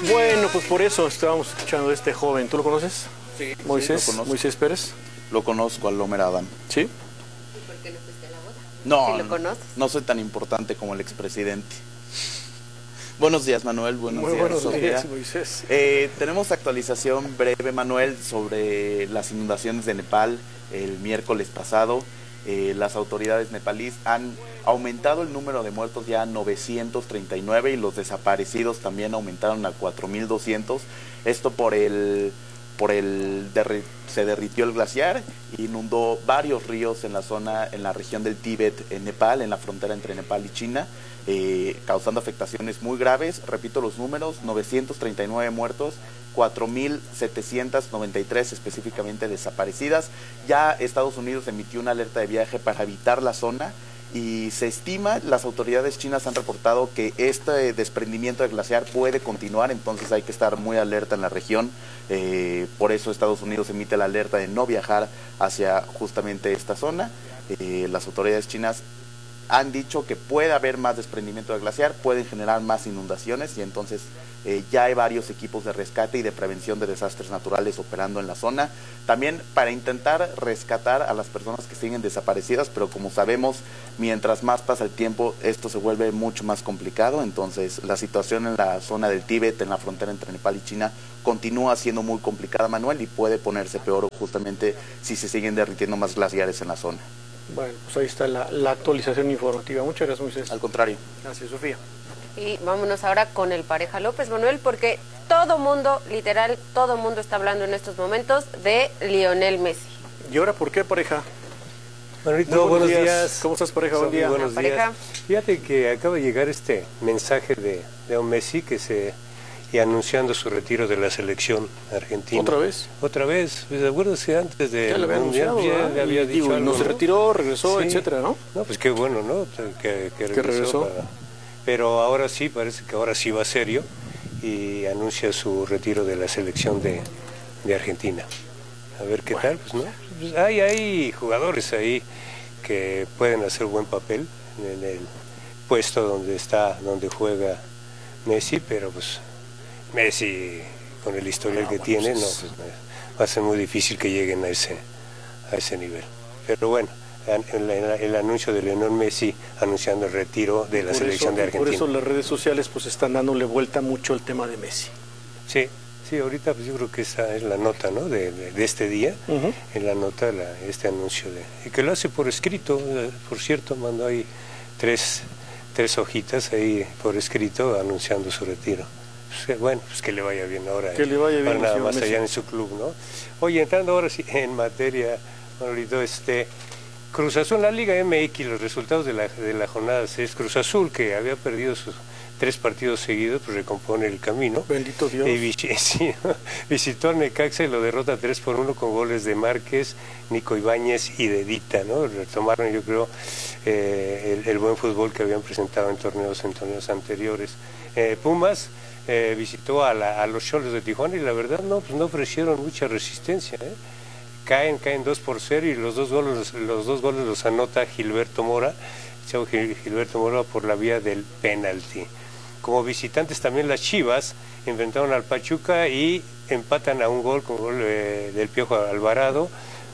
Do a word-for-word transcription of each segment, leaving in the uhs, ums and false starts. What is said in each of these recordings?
Bueno, pues por eso estábamos escuchando a este joven. ¿Tú lo conoces? Sí, Moisés, sí, lo conozco. Moisés Pérez. Lo conozco, al Lomer Adam. ¿Sí? ¿Y por qué no fuiste a la boda? No, ¿Sí lo conoces? no soy tan importante como el expresidente. Buenos días, Manuel. Buenos Muy días, buenos Sofía. días, Moisés. Eh, tenemos actualización breve, Manuel, sobre las inundaciones de Nepal el miércoles pasado. Eh, las autoridades nepalíes han aumentado el número de muertos ya a novecientos treinta y nueve y los desaparecidos también aumentaron a cuatro mil doscientos. Esto por el, por el derri se derritió el glaciar e inundó varios ríos en la zona, en la región del Tíbet, en Nepal, en la frontera entre Nepal y China, eh, causando afectaciones muy graves. Repito los números: novecientos treinta y nueve muertos, cuatro mil setecientos noventa y tres específicamente desaparecidas. Ya Estados Unidos emitió una alerta de viaje para evitar la zona y se estima, las autoridades chinas han reportado que este desprendimiento de glaciar puede continuar, entonces hay que estar muy alerta en la región. Eh, por eso Estados Unidos emite la alerta de no viajar hacia justamente esta zona. Eh, las autoridades chinas han dicho que puede haber más desprendimiento de glaciar, pueden generar más inundaciones y entonces eh, ya hay varios equipos de rescate y de prevención de desastres naturales operando en la zona, también para intentar rescatar a las personas que siguen desaparecidas, pero como sabemos, mientras más pasa el tiempo, esto se vuelve mucho más complicado. Entonces la situación en la zona del Tíbet, en la frontera entre Nepal y China, continúa siendo muy complicada, Manuel, y puede ponerse peor justamente si se siguen derritiendo más glaciares en la zona. Bueno, pues ahí está la, la actualización informativa. Muchas gracias, Moisés. Al contrario. Gracias, Sofía. Y vámonos ahora con el pareja López, Manuel, porque todo mundo, literal, todo mundo está hablando en estos momentos de Lionel Messi. ¿Y ahora por qué, pareja? Manolito, Muy buenos, días. días. ¿Cómo estás, pareja? Buen Sofi, día. buenos La días. pareja. Fíjate que acaba de llegar este mensaje de, de un Messi que se y anunciando su retiro de la selección argentina. ¿Otra vez? Otra vez. Pues acuérdate antes de Ya lo había Mundial, anunciado, ya ¿verdad? le había Y, dicho digo, algo, no se ¿no? retiró, regresó, Sí. etcétera, ¿no? No, pues qué bueno, ¿no? Que, que regresó. regresó. para- Pero ahora sí, parece que ahora sí va serio y anuncia su retiro de la selección de, de Argentina. A ver qué tal, pues no. Pues hay, hay jugadores ahí que pueden hacer buen papel en el puesto donde está, donde juega Messi, pero pues Messi con el historial No, que bueno, tiene, pues no, es- pues, va a ser muy difícil que lleguen a ese, a ese nivel. Pero bueno, el, el, el anuncio de Lionel Messi anunciando el retiro de la Por selección eso, de Argentina. Por eso las redes sociales pues están dándole vuelta mucho al tema de Messi. Sí, sí, ahorita pues yo creo que esa es la nota, ¿no? de, de, de este día, Uh-huh. en la nota la, este anuncio de y que lo hace por escrito, eh, por cierto, mandó ahí tres, tres hojitas ahí por escrito anunciando su retiro. Pues, que, bueno, pues que le vaya bien ahora. Que eh, le vaya bien, para nada señor más Messi. allá en su club, ¿no? Oye, entrando ahora sí en materia, Manolito, este Cruz Azul en la Liga M X, los resultados de la, de la jornada seis, Cruz Azul, que había perdido sus tres partidos seguidos, pues recompone el camino. Bendito Dios. Y vis- sí, visitó al Necaxa y lo derrota tres por uno con goles de Márquez, Nico Ibáñez y de Dita, ¿no? Retomaron, yo creo, eh, el, el buen fútbol que habían presentado en torneos, en torneos anteriores. Eh, Pumas eh, visitó a, la- a los Xolos de Tijuana y la verdad no, pues no ofrecieron mucha resistencia, ¿eh? Caen, caen dos por cero y los dos goles, los dos goles los anota Gilberto Mora, Chavo Gil- Gilberto Mora por la vía del penalti. Como visitantes también las Chivas enfrentaron al Pachuca y empatan a un gol con gol eh, del Piojo Alvarado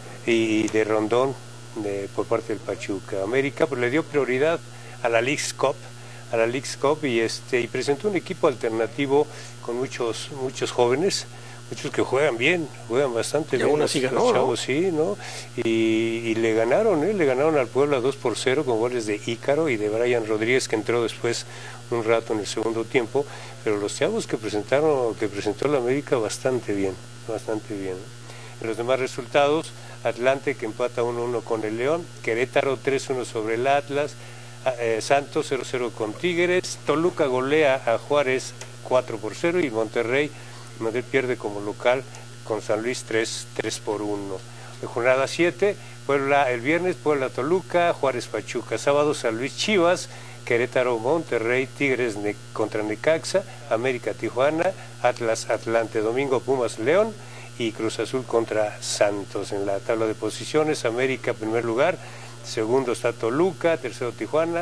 y de Rondón de, por parte del Pachuca. América pues le dio prioridad a la Leagues Cup, a la Leagues Cup y este y presentó un equipo alternativo con muchos muchos jóvenes, muchos que juegan bien, juegan bastante Y bien. aún los- así los ganó, ¿no? chavos, sí, ¿no? Y, y le ganaron, ¿eh? Le ganaron al Puebla dos por cero con goles de Ícaro y de Brian Rodríguez, que entró después un rato en el segundo tiempo, pero los chavos que presentaron, que presentó la América bastante bien, bastante bien. En los demás resultados, Atlante que empata uno uno con el León, Querétaro tres uno sobre el Atlas, eh, Santos cero cero con Tigres, Toluca golea a Juárez cuatro por cero y Monterrey, Monterrey pierde como local con San Luis tres por uno. De jornada siete, Puebla el viernes, Puebla Toluca, Juárez Pachuca, sábado San Luis Chivas, Querétaro Monterrey, Tigres ne contra Necaxa, América Tijuana, Atlas Atlante, domingo Pumas León y Cruz Azul contra Santos. En la tabla de posiciones, América primer lugar, segundo está Toluca, tercero Tijuana,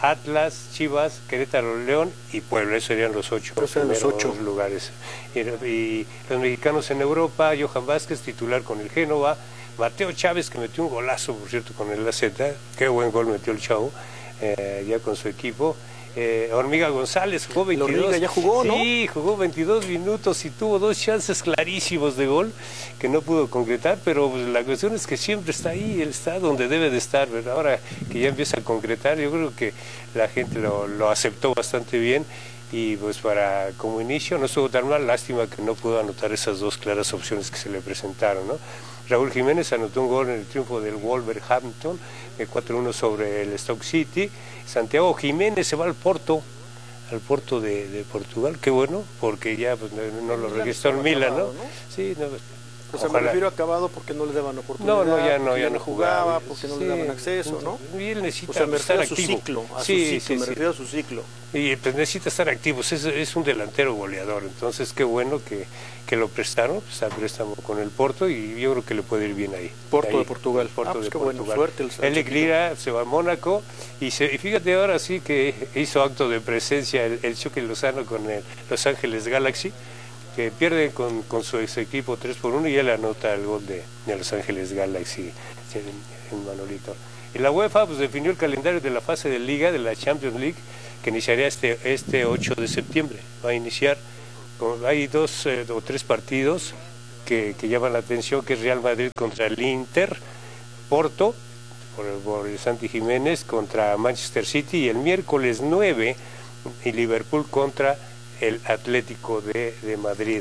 Atlas, Chivas, Querétaro, León y Puebla. Esos serían los ocho primeros los ocho. lugares. Y, y los mexicanos en Europa, Johan Vázquez, titular con el Génova, Mateo Chávez, que metió un golazo, por cierto, con el A Z, qué buen gol metió el chavo, eh, ya con su equipo. Eh, Hormiga González jugó veintidós. La Hormiga ya jugó, ¿no? Sí, jugó veintidós minutos y tuvo dos chances clarísimos de gol que no pudo concretar, pero pues, la cuestión es que siempre está ahí, él está donde debe de estar, ¿verdad? Ahora que ya empieza a concretar, yo creo que la gente lo, lo aceptó bastante bien y pues para como inicio no estuvo tan mal, lástima que no pudo anotar esas dos claras opciones que se le presentaron, ¿no? Raúl Jiménez anotó un gol en el triunfo del Wolverhampton, eh, cuatro uno sobre el Stoke City. Santiago Jiménez se va al Porto, al Porto de, de Portugal, qué bueno, porque ya pues, no, no lo registró en Milan, ¿no? ¿no? Sí, no, o sea, me refiero a acabado porque no le daban oportunidad. No, no, ya no, ya no jugaba, jugaba, porque no sí, le daban acceso, ¿no? Y él necesita o sea, me refiero estar a su activo. ciclo, a sí, su ciclo, sí, me sí. refiero a su ciclo. Y pues necesita estar activo, es, es un delantero goleador, entonces qué bueno que, que lo prestaron, pues, está préstamo con el Porto y yo creo que le puede ir bien ahí. Porto ahí, de Portugal. Porto ah, pues de qué Portugal. bueno, suerte. El Eric Lira se va a Mónaco y, se, y fíjate ahora sí que hizo acto de presencia el, el Chucky Lozano con el Los Ángeles Galaxy, que pierde con, con su ex equipo tres por uno y él anota el gol de, de Los Ángeles Galaxy en, en Manolito. Y la UEFA pues definió el calendario de la fase de Liga, de la Champions League, que iniciaría este, este ocho de septiembre. Va a iniciar, con, hay dos eh, o tres partidos que, que llaman la atención, que es Real Madrid contra el Inter, Porto, por, por el Santi Jiménez, contra Manchester City, y el miércoles nueve, y Liverpool contra el Atlético de, de Madrid.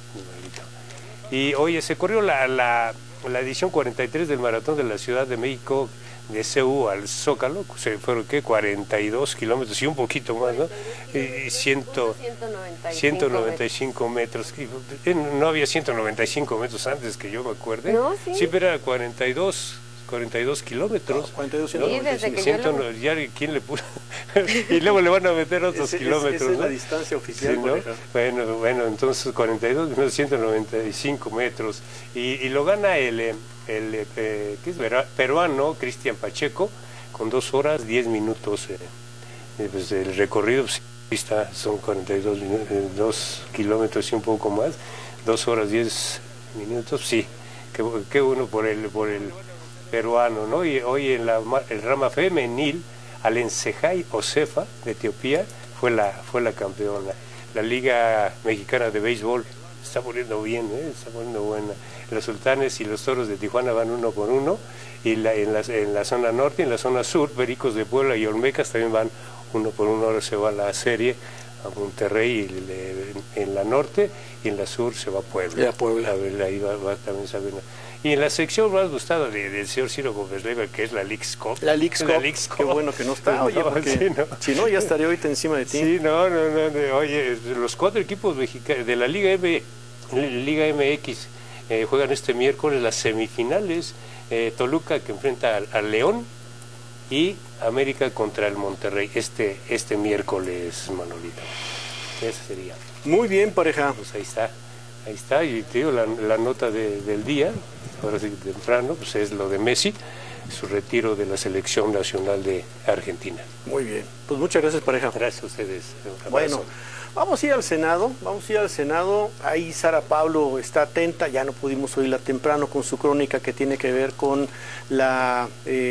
Y oye, se corrió la, la, la edición cuarenta y tres del Maratón de la Ciudad de México, de C U al Zócalo, se fueron ¿qué? cuarenta y dos kilómetros y un poquito más, ¿no? Y ciento noventa y cinco metros. Y no había ciento noventa y cinco metros antes que yo me acuerde. No, sí. Sí, pero era cuarenta y dos kilómetros. No, cuarenta y dos, ¿no? Sí, desde que ciento, yo lo... ya, ¿quién le puso? Y luego le van a meter otros ese, kilómetros, esa es ¿no? la distancia oficial, sí, ¿no? Bueno, bueno, entonces cuarenta y dos, no, ciento noventa y cinco metros. Y, y lo gana el, el, el eh, ¿qué es? peruano Cristian Pacheco, con dos horas, diez minutos. Eh, pues el recorrido pues, está, son cuarenta y dos, eh, dos kilómetros y un poco más, dos horas, diez minutos, sí. Qué, qué bueno por el, por el peruano, ¿no? Y hoy en la el rama femenil, Alencejay Ocefa de Etiopía fue la fue la campeona. La Liga Mexicana de Béisbol está poniendo bien, ¿eh? Está poniendo buena. Los Sultanes y los Toros de Tijuana van uno por uno, y la, en, la, en la zona norte y en la zona sur, Pericos de Puebla y Olmecas también van uno por uno. Ahora se va la serie a Monterrey y le, en la norte, y en la sur se va a Puebla. Ya, Puebla. A ver, ahí va, va también Sabina. Y en la sección más gustada de, del señor Ciro Gómez Leiva, que es la Leagues Cup. La Leagues Cup. La Leagues Cup. Qué bueno que no está, oye, no, porque sí, no. si no, ya estaría ahorita encima de ti. Sí, no, no, no, no. Oye, los cuatro equipos mexicanos de la Liga M, Liga M X eh, juegan este miércoles las semifinales. Eh, Toluca, que enfrenta al, al León, y América contra el Monterrey este, este miércoles, Manolito. Esa sería. Muy bien, pareja. Pues ahí está, ahí está, y te digo, la, la nota de, del día, ahora sí temprano, pues es lo de Messi, su retiro de la selección nacional de Argentina. Muy bien, pues muchas gracias, pareja. Gracias a ustedes. Bueno, vamos a ir al Senado, vamos a ir al Senado, ahí Sara Pablo está atenta, ya no pudimos oírla temprano con su crónica que tiene que ver con la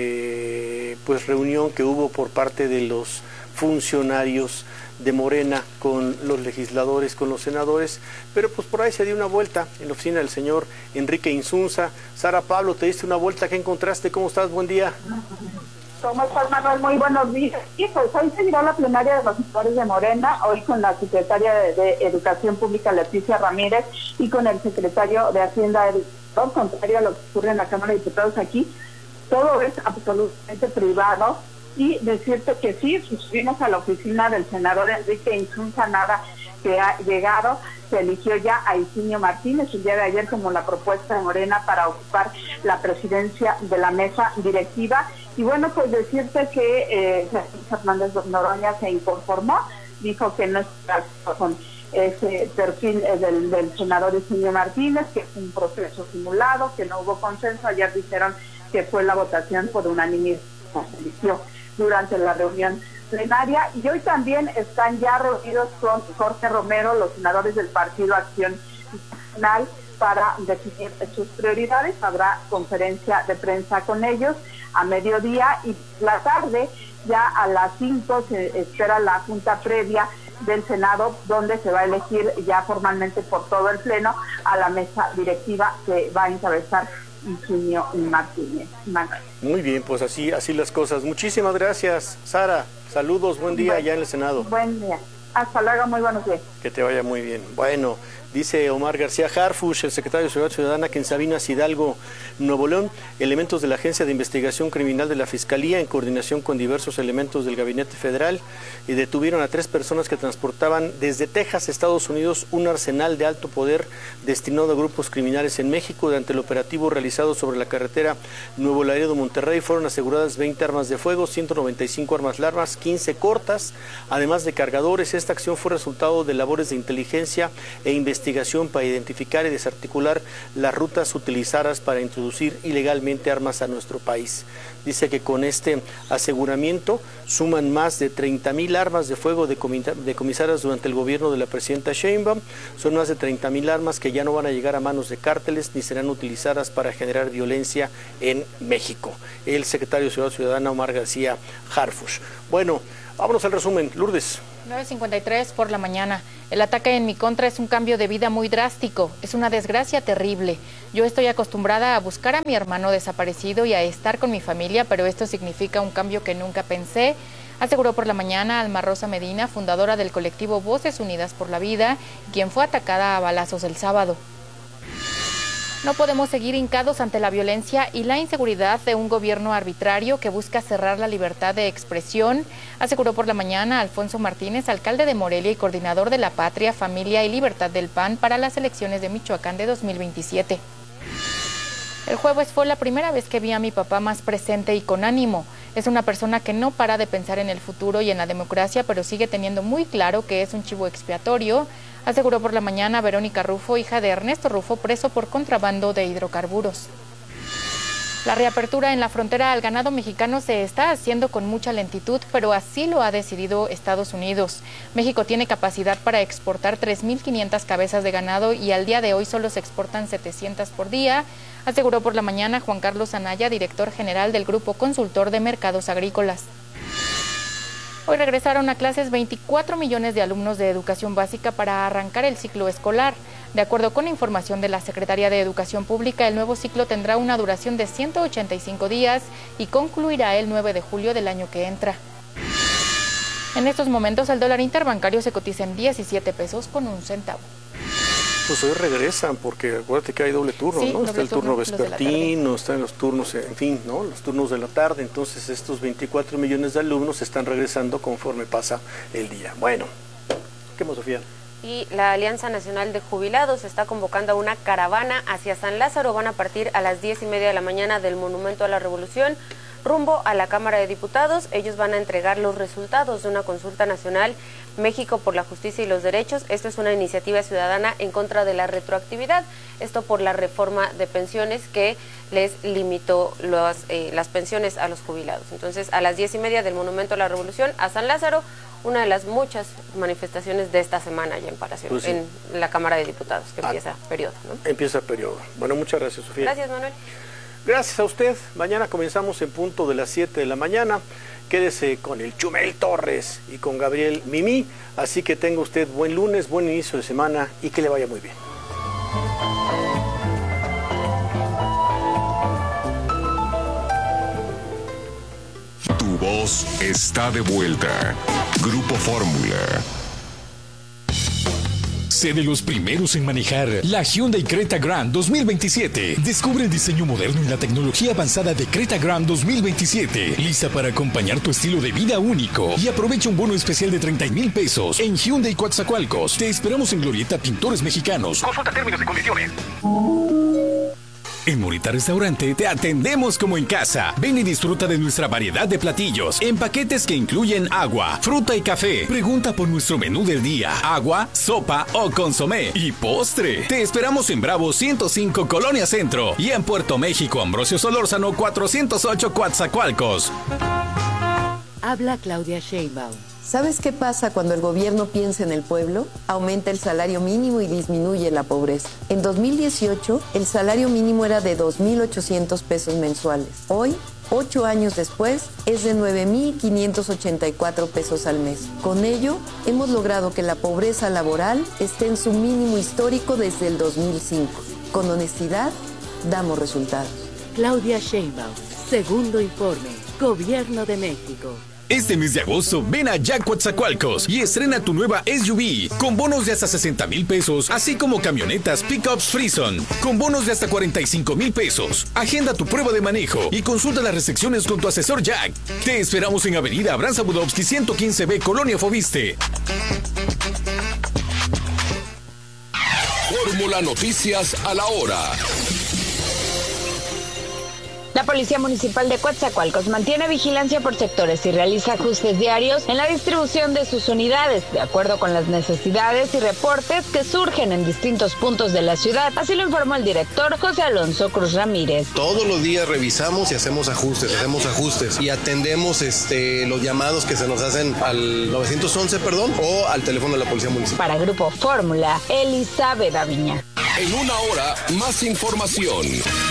eh, pues reunión que hubo por parte de los funcionarios de Morena con los legisladores, con los senadores, pero pues por ahí se dio una vuelta en la oficina del señor Enrique Insunza. Sara Pablo, te diste una vuelta, ¿qué encontraste? ¿Cómo estás? Buen día. ¿Cómo estás, Manuel? Muy buenos días. Y pues hoy seguirá la plenaria de los senadores de Morena, hoy con la secretaria de, de Educación Pública, Leticia Ramírez, y con el secretario de Hacienda, todo contrario a lo que ocurre en la Cámara de Diputados aquí. Todo es absolutamente privado. Y decirte que sí, subimos a la oficina del senador Enrique Insunza, nada que ha llegado, se eligió ya a Higinio Martínez el día de ayer como la propuesta de Morena para ocupar la presidencia de la mesa directiva. Y bueno, pues decirte que eh, Fernández Noroña se inconformó, dijo que no está con ese perfil eh, del, del senador Higinio Martínez, que es un proceso simulado, que no hubo consenso. Ayer dijeron que fue la votación por unanimidad, se eligió durante la reunión plenaria, y hoy también están ya reunidos con Jorge Romero, los senadores del Partido Acción Nacional, para definir sus prioridades. Habrá conferencia de prensa con ellos a mediodía, y la tarde, ya a las cinco, se espera la junta previa del Senado, donde se va a elegir ya formalmente por todo el Pleno a la mesa directiva que va a encabezar Higinio Martínez. Manuel. Muy bien, pues así, así las cosas. Muchísimas gracias, Sara. Saludos, buen día allá en el Senado. Buen día. Hasta luego, muy buenos días. Que te vaya muy bien. Bueno, dice Omar García Harfuch, el secretario de Seguridad Ciudadana, que en Sabinas Hidalgo, Nuevo León, elementos de la Agencia de Investigación Criminal de la Fiscalía, en coordinación con diversos elementos del Gabinete Federal, y detuvieron a tres personas que transportaban desde Texas, Estados Unidos, un arsenal de alto poder destinado a grupos criminales en México. Durante el operativo realizado sobre la carretera Nuevo Laredo-Monterrey, fueron aseguradas veinte armas de fuego, ciento noventa y cinco armas largas, quince cortas, además de cargadores. Esta acción fue resultado de labores de inteligencia e investigación para identificar y desarticular las rutas utilizadas para introducir ilegalmente armas a nuestro país. Dice que con este aseguramiento suman más de treinta mil armas de fuego decomisadas durante el gobierno de la presidenta Sheinbaum. Son más de treinta mil armas que ya no van a llegar a manos de cárteles ni serán utilizadas para generar violencia en México. El secretario de Seguridad Ciudadana, Omar García Harfuch. Bueno, vámonos al resumen. Lourdes. nueve cincuenta y tres por la mañana. El ataque en mi contra es un cambio de vida muy drástico, es una desgracia terrible. Yo estoy acostumbrada a buscar a mi hermano desaparecido y a estar con mi familia, pero esto significa un cambio que nunca pensé, aseguró por la mañana Alma Rosa Medina, fundadora del colectivo Voces Unidas por la Vida, quien fue atacada a balazos el sábado. No podemos seguir hincados ante la violencia y la inseguridad de un gobierno arbitrario que busca cerrar la libertad de expresión, aseguró por la mañana Alfonso Martínez, alcalde de Morelia y coordinador de la Patria, Familia y Libertad del P A N para las elecciones de Michoacán de dos mil veintisiete. El jueves fue la primera vez que vi a mi papá más presente y con ánimo. Es una persona que no para de pensar en el futuro y en la democracia, pero sigue teniendo muy claro que es un chivo expiatorio, aseguró por la mañana Verónica Rufo, hija de Ernesto Rufo, preso por contrabando de hidrocarburos. La reapertura en la frontera al ganado mexicano se está haciendo con mucha lentitud, pero así lo ha decidido Estados Unidos. México tiene capacidad para exportar tres mil quinientas cabezas de ganado y al día de hoy solo se exportan setecientas por día, aseguró por la mañana Juan Carlos Anaya, director general del Grupo Consultor de Mercados Agrícolas. Hoy regresaron a clases veinticuatro millones de alumnos de educación básica para arrancar el ciclo escolar. De acuerdo con información de la Secretaría de Educación Pública, el nuevo ciclo tendrá una duración de ciento ochenta y cinco días y concluirá el nueve de julio del año que entra. En estos momentos el dólar interbancario se cotiza en diecisiete pesos con un centavo. Pues hoy regresan, porque acuérdate que hay doble turno, sí, ¿no? Doble está el turno, turno vespertino, están los turnos, en fin, ¿no? Los turnos de la tarde. Entonces estos veinticuatro millones de alumnos están regresando conforme pasa el día. Bueno, ¿qué más, Sofía? Y la Alianza Nacional de Jubilados está convocando a una caravana hacia San Lázaro. Van a partir a las diez y media de la mañana del Monumento a la Revolución, rumbo a la Cámara de Diputados. Ellos van a entregar los resultados de una consulta nacional, México por la Justicia y los Derechos. Esto es una iniciativa ciudadana en contra de la retroactividad, esto por la reforma de pensiones que les limitó los, eh, las pensiones a los jubilados. Entonces, a las diez y media del Monumento a la Revolución, a San Lázaro, una de las muchas manifestaciones de esta semana ya en Palacio, pues sí, en la Cámara de Diputados, que ah, empieza periodo, ¿no? Empieza periodo. Bueno, muchas gracias, Sofía. Gracias, Manuel. Gracias a usted. Mañana comenzamos en punto de las siete de la mañana. Quédese con el Chumel Torres y con Gabriel Mimí. Así que tenga usted buen lunes, buen inicio de semana y que le vaya muy bien. Tu voz está de vuelta. Grupo Fórmula. Sé de los primeros en manejar la Hyundai Creta Grand dos mil veintisiete. Descubre el diseño moderno y la tecnología avanzada de Creta Grand dos mil veintisiete. Lista para acompañar tu estilo de vida único. Y aprovecha un bono especial de treinta mil pesos en Hyundai Coatzacoalcos. Te esperamos en Glorieta Pintores Mexicanos. Consulta términos y condiciones. En Morita Restaurante te atendemos como en casa. Ven y disfruta de nuestra variedad de platillos en paquetes que incluyen agua, fruta y café. Pregunta por nuestro menú del día: agua, sopa o consomé y postre. Te esperamos en Bravo ciento cinco Colonia Centro y en Puerto México Ambrosio Solórzano cuatrocientos ocho Coatzacoalcos. Habla Claudia Sheinbaum. ¿Sabes qué pasa cuando el gobierno piensa en el pueblo? Aumenta el salario mínimo y disminuye la pobreza. En dos mil dieciocho, el salario mínimo era de dos mil ochocientos pesos mensuales. Hoy, ocho años después, es de nueve mil quinientos ochenta y cuatro pesos al mes. Con ello, hemos logrado que la pobreza laboral esté en su mínimo histórico desde el dos mil cinco. Con honestidad, damos resultados. Claudia Sheinbaum, segundo informe, Gobierno de México. Este mes de agosto, ven a Jack Coatzacoalcos y estrena tu nueva S U V con bonos de hasta sesenta mil pesos, así como camionetas Pickups Frison con bonos de hasta cuarenta y cinco mil pesos. Agenda tu prueba de manejo y consulta las restricciones con tu asesor Jack. Te esperamos en Avenida Abraham Budowski ciento quince B, Colonia Foviste. Fórmula Noticias a la hora. La Policía Municipal de Coatzacoalcos mantiene vigilancia por sectores y realiza ajustes diarios en la distribución de sus unidades, de acuerdo con las necesidades y reportes que surgen en distintos puntos de la ciudad. Así lo informó el director José Alonso Cruz Ramírez. Todos los días revisamos y hacemos ajustes, hacemos ajustes y atendemos este, los llamados que se nos hacen al nueve once, perdón, o al teléfono de la Policía Municipal. Para Grupo Fórmula, Elizabeth Aviña. En una hora, más información.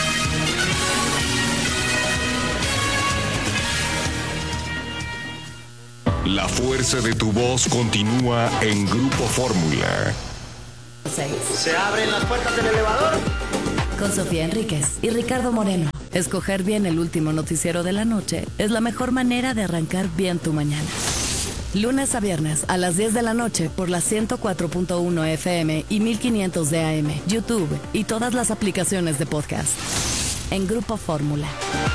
La fuerza de tu voz continúa en Grupo Fórmula. Se abren las puertas del elevador. Con Sofía Enríquez y Ricardo Moreno. Escoger bien el último noticiero de la noche es la mejor manera de arrancar bien tu mañana. Lunes a viernes a las diez de la noche por la ciento cuatro punto uno F M y mil quinientos de A M, YouTube y todas las aplicaciones de podcast. En Grupo Fórmula.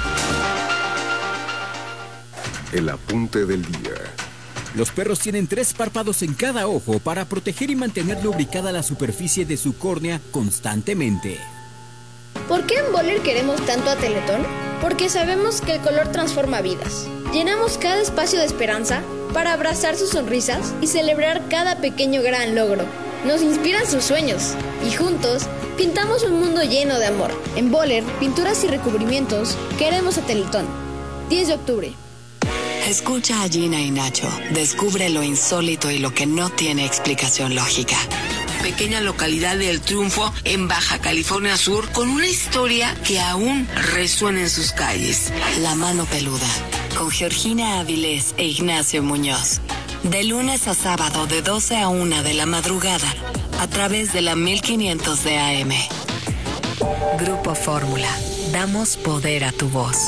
El apunte del día. Los perros tienen tres párpados en cada ojo para proteger y mantener lubricada la superficie de su córnea constantemente. ¿Por qué en Boller queremos tanto a Teletón? Porque sabemos que el color transforma vidas. Llenamos cada espacio de esperanza para abrazar sus sonrisas y celebrar cada pequeño gran logro. Nos inspiran sus sueños y juntos pintamos un mundo lleno de amor. En Boller, pinturas y recubrimientos, queremos a Teletón. diez de octubre. Escucha a Gina y Nacho. Descubre lo insólito y lo que no tiene explicación lógica. Pequeña localidad de El Triunfo, en Baja California Sur, con una historia que aún resuena en sus calles. La mano peluda, con Georgina Avilés e Ignacio Muñoz. De lunes a sábado, de doce a una de la madrugada, a través de la mil quinientos de A M. Grupo Fórmula. Damos poder a tu voz.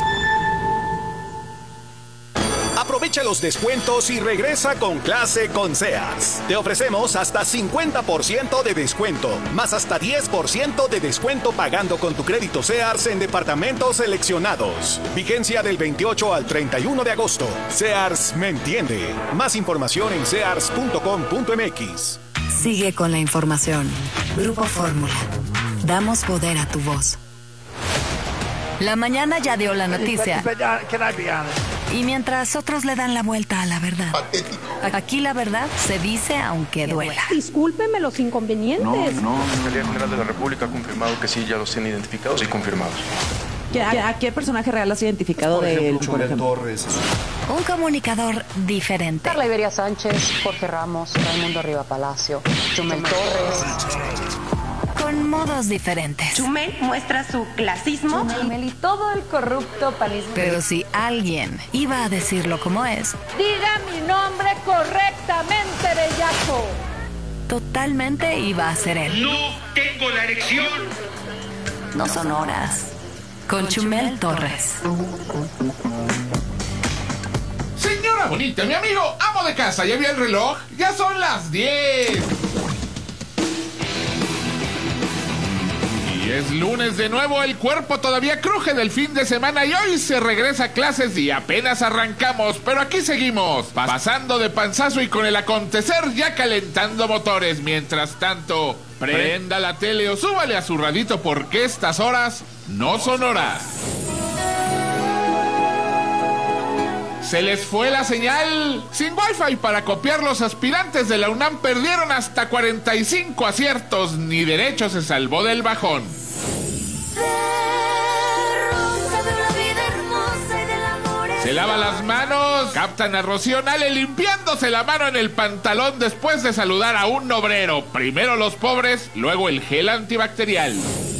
Aprovecha los descuentos y regresa con clase con Sears. Te ofrecemos hasta cincuenta por ciento de descuento, más hasta diez por ciento de descuento pagando con tu crédito Sears en departamentos seleccionados. Vigencia del veintiocho al treinta y uno de agosto. Sears me entiende. Más información en sears punto com punto m x. Sigue con la información. Grupo Fórmula. Damos poder a tu voz. La mañana ya dio la noticia. Y mientras otros le dan la vuelta a la verdad. Aquí la verdad se dice aunque duela. Discúlpeme los inconvenientes. No, no. La Fiscalía General de la República ha confirmado que sí, ya los tienen identificados y confirmados. ¿A qué personaje real has identificado por ejemplo, de él? Chumel Torres. Un comunicador diferente. Carla Iberia Sánchez, Jorge Ramos, Raimundo Riva Palacio, Chumel Torres. Con modos diferentes. Chumel muestra su clasismo. Chumel y todo el corrupto panismo. Pero si alguien iba a decirlo como es, diga mi nombre correctamente, bellaco. Totalmente iba a ser él. No tengo la erección. No son horas. Con Chumel Torres. Señora bonita, mi amigo amo de casa, ¿ya vio el reloj? Ya son las diez. Es lunes de nuevo, el cuerpo todavía cruje del fin de semana y hoy se regresa a clases y apenas arrancamos, pero aquí seguimos, pasando de panzazo y con el acontecer ya calentando motores. Mientras tanto, prenda la tele o súbale a su radito porque estas horas no son horas. Se les fue la señal. Sin wifi para copiar, los aspirantes de la UNAM perdieron hasta cuarenta y cinco aciertos. Ni derecho se salvó del bajón. Se lava las manos. Captan a Rocío Nale limpiándose la mano en el pantalón después de saludar a un obrero. Primero los pobres, luego el gel antibacterial.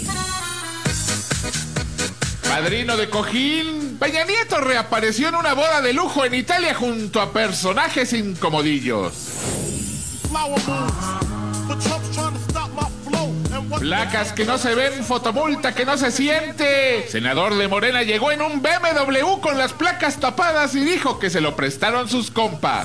Padrino de cojín. Peña Nieto reapareció en una boda de lujo en Italia junto a personajes incomodillos. Placas que no se ven, fotomulta que no se siente. Senador de Morena llegó en un B M W con las placas tapadas y dijo que se lo prestaron sus compas.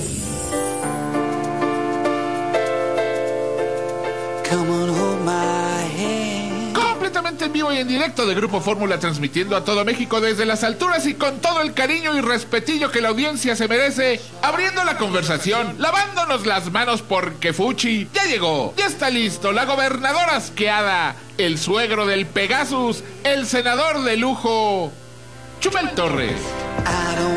Come on, hold my hand. Completamente en vivo y en directo de Grupo Fórmula, transmitiendo a todo México desde las alturas y con todo el cariño y respetillo que la audiencia se merece, abriendo la conversación, lavándonos las manos porque Fuchi ya llegó, ya está listo, la gobernadora asqueada, el suegro del Pegasus, el senador de lujo, Chumel Torres. Ah.